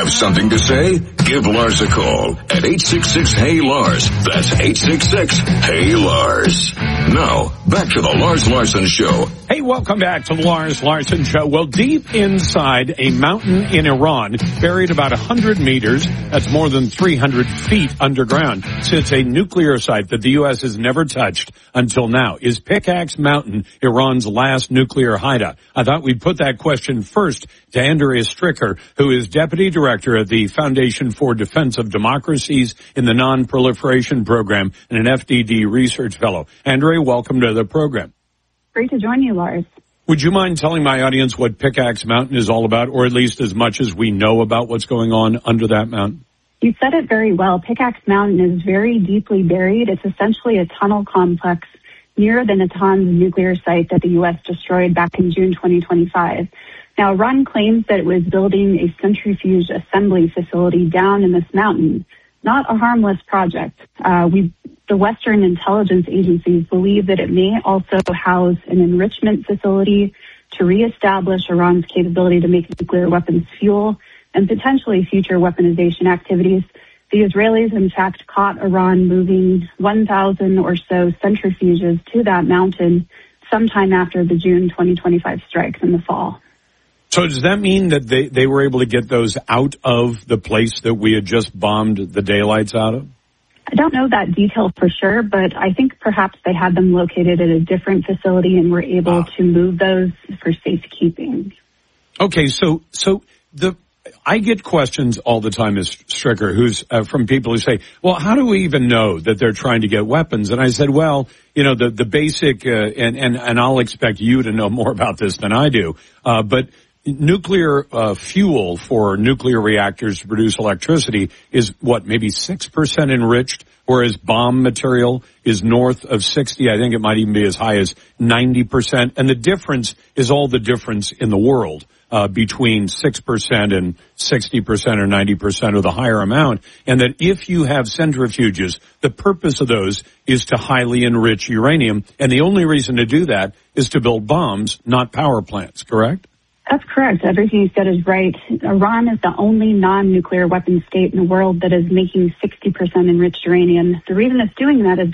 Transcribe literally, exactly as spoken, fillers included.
Have something to say? Give Lars a call at eight six six, H E Y, Lars. That's eight six six, H E Y, Lars. Now, back to the Lars Larson Show. Hey, welcome back to the Lars Larson Show. Well, deep inside a mountain in Iran, buried about one hundred meters, that's more than three hundred feet underground, sits a nuclear site that the U S has never touched until now. Is Pickaxe Mountain Iran's last nuclear hideout? I thought we'd put that question first to Andrea Stricker, who is Deputy Director at the Foundation for Defense of Democracies in the Non-Proliferation Program and an F D D Research Fellow. Andrea, welcome to the program. Great to join you, Lars. Would you mind telling my audience what Pickaxe Mountain is all about, or at least as much as we know about what's going on under that mountain? You said it very well. Pickaxe Mountain is very deeply buried. It's essentially a tunnel complex near the Natanz nuclear site that the U S destroyed back in June twenty twenty-five. Now, Iran claims that it was building a centrifuge assembly facility down in this mountain, not a harmless project. Uh, we, the Western intelligence agencies believe that it may also house an enrichment facility to reestablish Iran's capability to make nuclear weapons fuel and potentially future weaponization activities. The Israelis, in fact, caught Iran moving one thousand or so centrifuges to that mountain sometime after the June twenty twenty-five strikes in the fall. So does that mean that they, they were able to get those out of the place that we had just bombed the daylights out of? I don't know that detail for sure, but I think perhaps they had them located at a different facility and were able ah. to move those for safekeeping. Okay, so so the I get questions all the time, Miz Stricker, who's uh, from people who say, well, how do we even know that they're trying to get weapons? And I said, well, you know, the, the basic, uh, and, and, and I'll expect you to know more about this than I do, uh, but nuclear uh, fuel for nuclear reactors to produce electricity is, what, maybe six percent enriched, whereas bomb material is north of sixty. I think it might even be as high as ninety percent. And the difference is all the difference in the world uh, between six percent and sixty percent or ninety percent or the higher amount. And that if you have centrifuges, the purpose of those is to highly enrich uranium. And the only reason to do that is to build bombs, not power plants, correct? That's correct. Everything you said is right. Iran is the only non-nuclear weapons state in the world that is making sixty percent enriched uranium. The reason it's doing that is